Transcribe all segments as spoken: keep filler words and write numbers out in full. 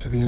to the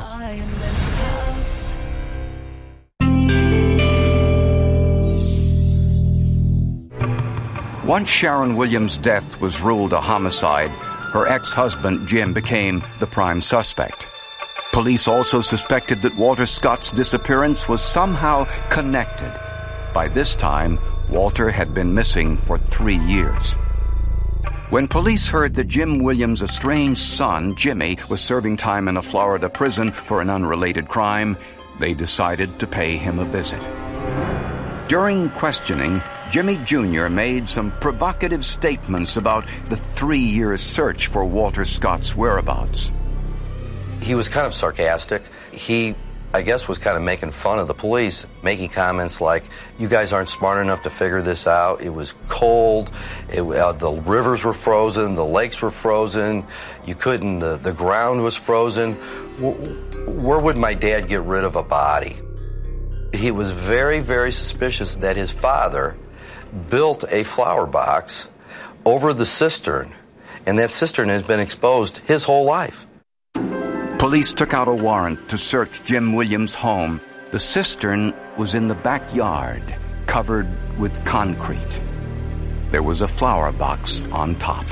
Once Sharon Williams' death was ruled a homicide, her ex-husband Jim became the prime suspect. Police also suspected that Walter Scott's disappearance was somehow connected. By this time, Walter had been missing for three years. When police heard that Jim Williams' estranged son, Jimmy, was serving time in a Florida prison for an unrelated crime, they decided to pay him a visit. During questioning, Jimmy Junior made some provocative statements about the three-year search for Walter Scott's whereabouts. He was kind of sarcastic. He, I guess, was kind of making fun of the police, making comments like, you guys aren't smart enough to figure this out. It was cold. It, uh, the rivers were frozen. The lakes were frozen. You couldn't, the, the ground was frozen. Where, where would my dad get rid of a body? He was very, very suspicious that his father built a flower box over the cistern, and that cistern has been exposed his whole life. Police took out a warrant to search Jim Williams' home. The cistern was in the backyard, covered with concrete. There was a flower box on top.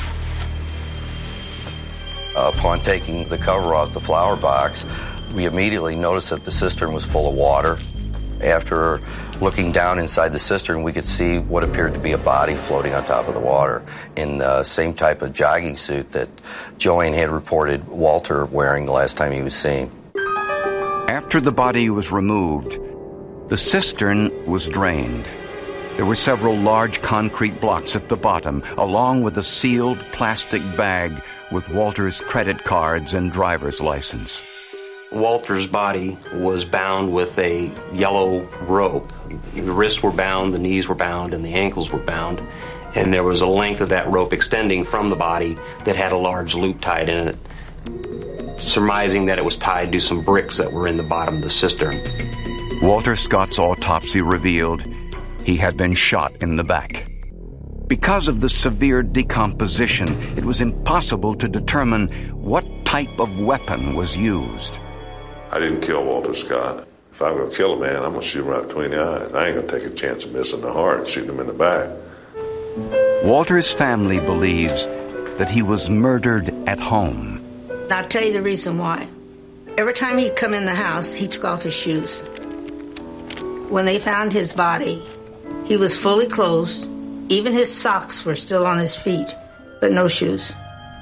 Uh, upon taking the cover off the flower box, we immediately noticed that the cistern was full of water. After looking down inside the cistern, we could see what appeared to be a body floating on top of the water in the same type of jogging suit that Joanne had reported Walter wearing the last time he was seen. After the body was removed, the cistern was drained. There were several large concrete blocks at the bottom, along with a sealed plastic bag with Walter's credit cards and driver's license. Walter's body was bound with a yellow rope. The wrists were bound, the knees were bound, and the ankles were bound. And there was a length of that rope extending from the body that had a large loop tied in it, surmising that it was tied to some bricks that were in the bottom of the cistern. Walter Scott's autopsy revealed he had been shot in the back. Because of the severe decomposition, it was impossible to determine what type of weapon was used. I didn't kill Walter Scott. If I'm going to kill a man, I'm going to shoot him right between the eyes. I ain't going to take a chance of missing the heart and shooting him in the back. Walter's family believes that he was murdered at home. I'll tell you the reason why. Every time he'd come in the house, he took off his shoes. When they found his body, he was fully clothed. Even his socks were still on his feet, but no shoes.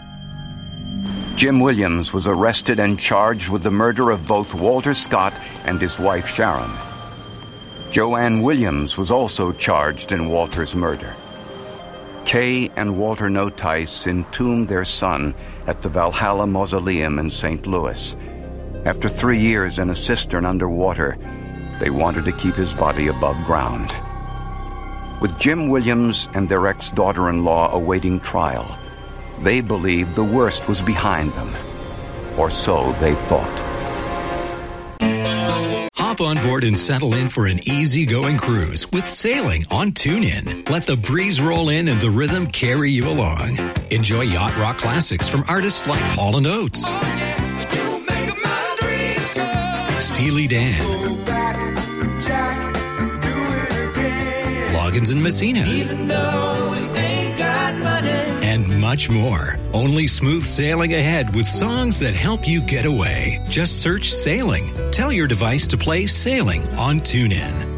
Jim Williams was arrested and charged with the murder of both Walter Scott and his wife Sharon. Joanne Williams was also charged in Walter's murder. Kay and Walter Notice entombed their son at the Valhalla Mausoleum in Saint Louis. After three years in a cistern underwater, they wanted to keep his body above ground. With Jim Williams and their ex-daughter-in-law awaiting trial, they believed the worst was behind them, or so they thought. Hop on board and settle in for an easy-going cruise with sailing on TuneIn. Let the breeze roll in and the rhythm carry you along. Enjoy yacht rock classics from artists like Hall and Oates, Steely Dan, Loggins and Messina, even though we ain't got money, and much more. Only smooth sailing ahead with songs that help you get away. Just search Sailing. Tell your device to play Sailing on TuneIn.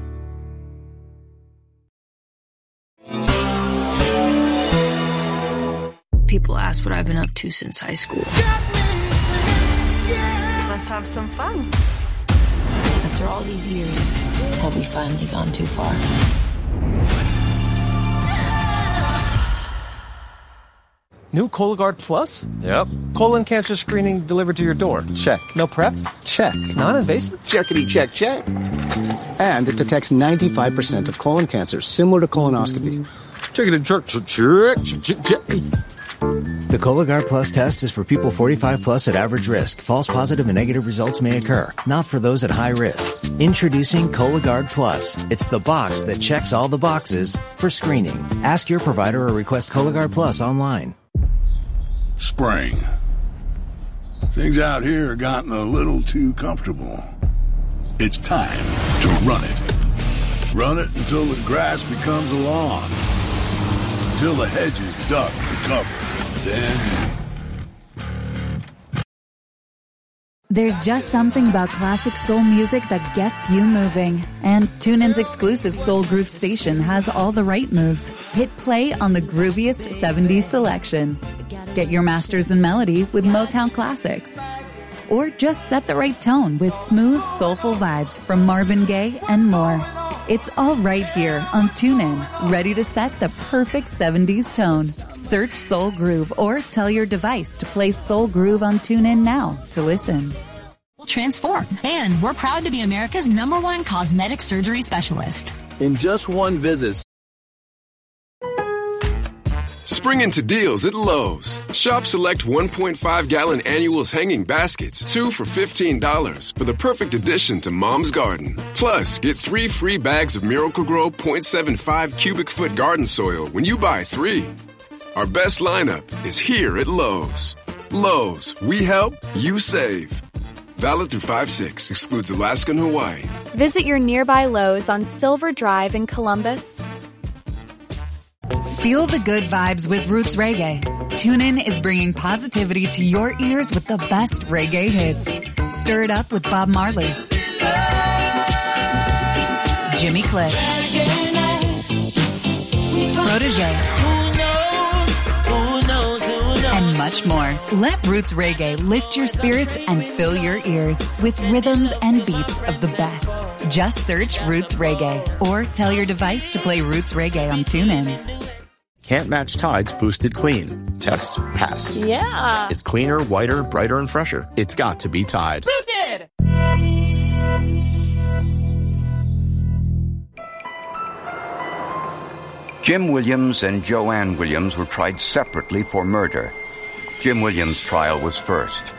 People ask what I've been up to since high school. Let's have some fun. After all these years, have we finally gone too far? New Cologuard Plus? Yep. Colon cancer screening delivered to your door? Check. No prep? Check. Non-invasive? Checkity check check. And it detects ninety-five percent of colon cancer, similar to colonoscopy. Checkity check check check check check. The Cologuard Plus test is for people forty-five plus at average risk. False positive and negative results may occur. Not for those at high risk. Introducing Cologuard Plus. It's the box that checks all the boxes for screening. Ask your provider or request Cologuard Plus online. Spring. Things out here have gotten a little too comfortable. It's time to run it. Run it until the grass becomes a lawn. Until the hedges duck for cover. Then... There's just something about classic soul music that gets you moving. And TuneIn's exclusive Soul Groove station has all the right moves. Hit play on the grooviest seventies selection. Get your masters in melody with Motown classics. Or just set the right tone with smooth, soulful vibes from Marvin Gaye and more. It's all right here on TuneIn, ready to set the perfect seventies tone. Search Soul Groove or tell your device to play Soul Groove on TuneIn now to listen. Transform, and we're proud to be America's number one cosmetic surgery specialist. In just one visit. Spring into deals at Lowe's. Shop select one point five gallon annuals hanging baskets, two for fifteen dollars, for the perfect addition to Mom's Garden. Plus, get three free bags of Miracle-Gro point seven five cubic foot garden soil when you buy three. Our best lineup is here at Lowe's. Lowe's, we help, you save. Valid through five six, excludes Alaska and Hawaii. Visit your nearby Lowe's on Silver Drive in Columbus. Feel the good vibes with Roots Reggae. TuneIn is bringing positivity to your ears with the best reggae hits. Stir it up with Bob Marley, Jimmy Cliff, Protégé, and much more. Let Roots Reggae lift your spirits and fill your ears with rhythms and beats of the best. Just search Roots Reggae or tell your device to play Roots Reggae on TuneIn. Can't match Tide's Boosted Clean. Test passed. Yeah. It's cleaner, whiter, brighter, and fresher. It's got to be Tide. Boosted! Jim Williams and Joanne Williams were tried separately for murder. Jim Williams' trial was first.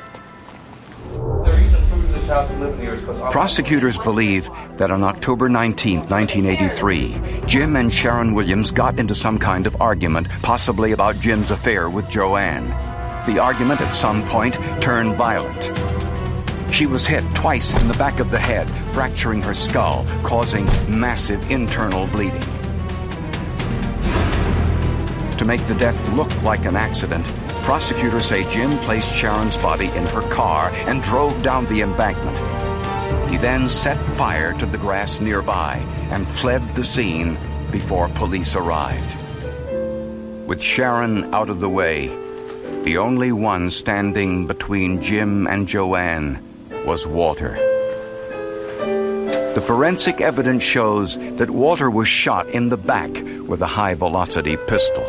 Prosecutors believe that on October nineteenth, nineteen eighty-three, Jim and Sharon Williams got into some kind of argument, possibly about Jim's affair with Joanne. The argument at some point turned violent. She was hit twice in the back of the head, fracturing her skull, causing massive internal bleeding. To make the death look like an accident, prosecutors say Jim placed Sharon's body in her car and drove down the embankment. He then set fire to the grass nearby and fled the scene before police arrived. With Sharon out of the way, the only one standing between Jim and Joanne was Walter. The forensic evidence shows that Walter was shot in the back with a high-velocity pistol.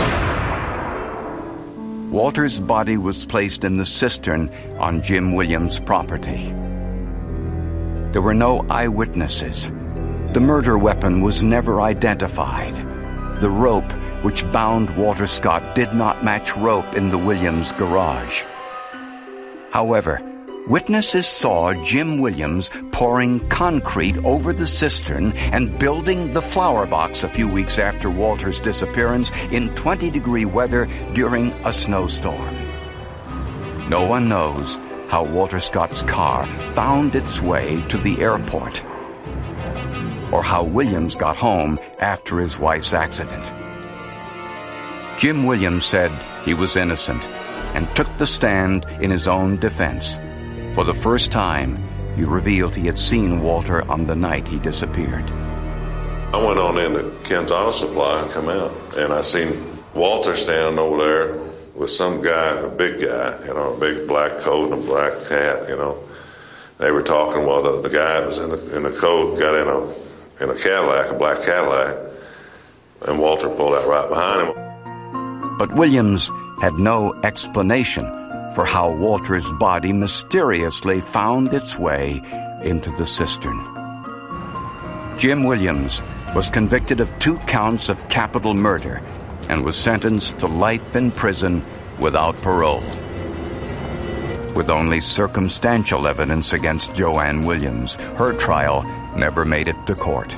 Walter's body was placed in the cistern on Jim Williams' property. There were no eyewitnesses. The murder weapon was never identified. The rope which bound Walter Scott did not match rope in the Williams garage. However, witnesses saw Jim Williams pouring concrete over the cistern and building the flower box a few weeks after Walter's disappearance in twenty-degree weather during a snowstorm. No one knows how Walter Scott's car found its way to the airport, or how Williams got home after his wife's accident. Jim Williams said he was innocent and took the stand in his own defense. For the first time, he revealed he had seen Walter on the night he disappeared. I went on into Ken's Auto Supply and come out, and I seen Walter standing over there with some guy, a big guy, you know, a big black coat and a black hat, you know. They were talking while the, the guy was in the, in the coat got in a, in a Cadillac, a black Cadillac, and Walter pulled out right behind him. But Williams had no explanation for how Walter's body mysteriously found its way into the cistern. Jim Williams was convicted of two counts of capital murder and was sentenced to life in prison without parole. With only circumstantial evidence against Joanne Williams, her trial never made it to court.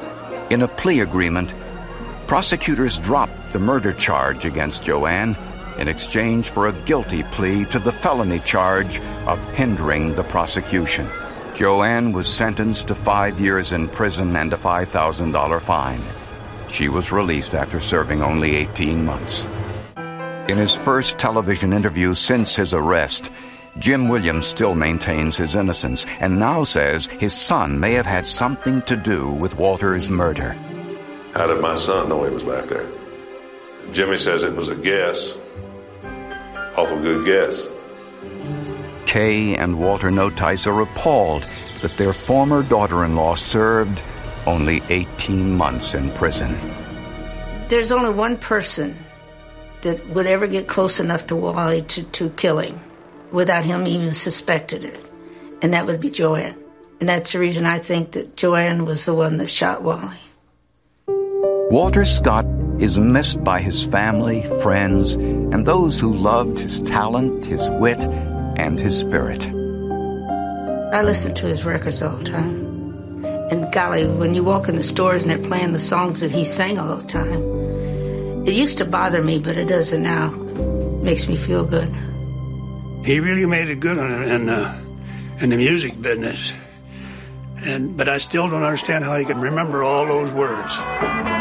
In a plea agreement, prosecutors dropped the murder charge against Joanne in exchange for a guilty plea to the felony charge of hindering the prosecution. Joanne was sentenced to five years in prison and a five thousand dollars fine. She was released after serving only eighteen months. In his first television interview since his arrest, Jim Williams still maintains his innocence and now says his son may have had something to do with Walter's murder. How did my son know he was back there? Jimmy says it was a guess. Awful good guess. Kay and Walter Notice are appalled that their former daughter-in-law served only eighteen months in prison. There's only one person that would ever get close enough to Wally to, to kill him without him even suspecting it, and that would be Joanne. And that's the reason I think that Joanne was the one that shot Wally. Walter Scott is missed by his family, friends, and those who loved his talent, his wit, and his spirit. I listen to his records all the time. And golly, when you walk in the stores and they're playing the songs that he sang all the time, it used to bother me, but it doesn't now. It makes me feel good. He really made it good in, in, uh, in the music business. And but I still don't understand how he can remember all those words.